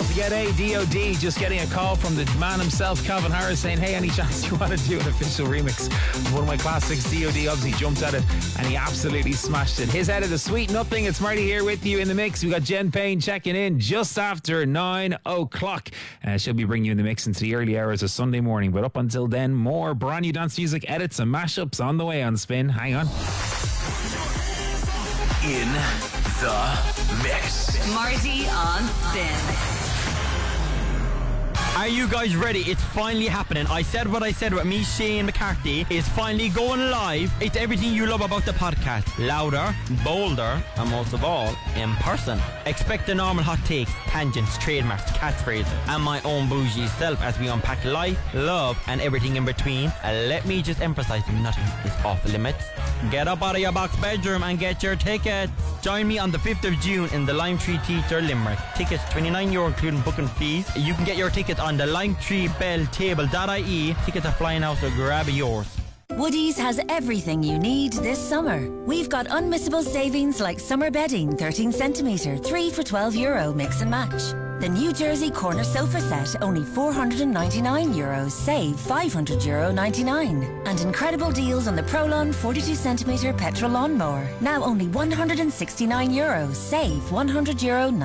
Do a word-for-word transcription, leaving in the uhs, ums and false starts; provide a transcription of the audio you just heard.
Get A, D O D. Just getting a call from the man himself, Calvin Harris, saying, hey, any chance you want to do an official remix of one of my classics? D O D obviously jumped at it and he absolutely smashed it. His head of the sweet nothing. It's Marty here with you in the mix. We got Jen Payne checking in just after nine o'clock. Uh, she'll be bringing you in the mix into the early hours of Sunday morning. But up until then, more brand new dance music, edits and mashups on the way on Spin. Hang on. In the mix. Marty on Spin. Are you guys ready? It's finally happening. I said what I said with me, Shane McCarthy. It's finally going live. It's everything you love about the podcast. Louder, bolder, and most of all, in person. Expect the normal hot takes, tangents, trademarks, catchphrases, and my own bougie self as we unpack life, love, and everything in between. And let me just emphasize, nothing is off limits. Get up out of your box bedroom and get your tickets. Join me on the fifth of June in the Lime Tree Theatre, Limerick. Tickets twenty-nine euro including booking fees. You can get your tickets on the lime tree bell table dot I E. Tickets are flying out, so grab yours. Woodies has everything you need this summer. We've got unmissable savings like summer bedding, thirteen centimetre, three for twelve euro, mix and match. The New Jersey corner sofa set, only four hundred ninety-nine euros, save five hundred euro ninety-nine. And incredible deals on the Prolon forty-two centimetre petrol lawnmower, now only one hundred sixty-nine euros, save one hundred euro